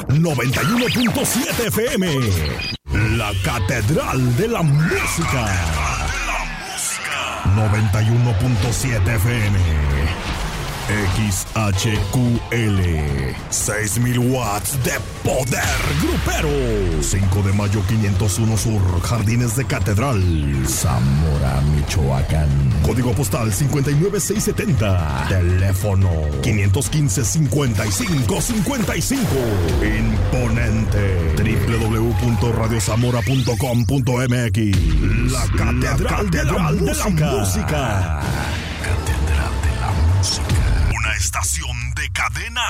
91.7 FM. La Catedral de la Música. 91.7 FM. XHQL 6,000 watts de poder grupero. 5 de mayo 501 Sur, Jardines de Catedral, Zamora, Michoacán. Código postal 59670. Teléfono 515-5555. Imponente. www.radiozamora.com.mx. La Catedral de la Música. Catedral de la Música. Una estación de cadena